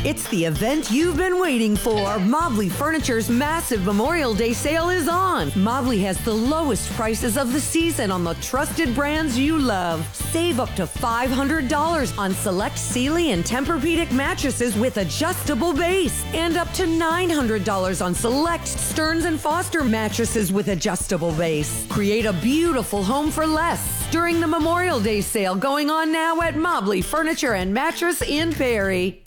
It's the event you've been waiting for. Mobley Furniture's massive Memorial Day sale is on. Mobley has the lowest prices of the season on the trusted brands you love. Save up to $500 on select Sealy and Tempur-Pedic mattresses with adjustable base, and up to $900 on select Stearns & Foster mattresses with adjustable base. Create a beautiful home for less during the Memorial Day sale going on now at Mobley Furniture and Mattress in Perry.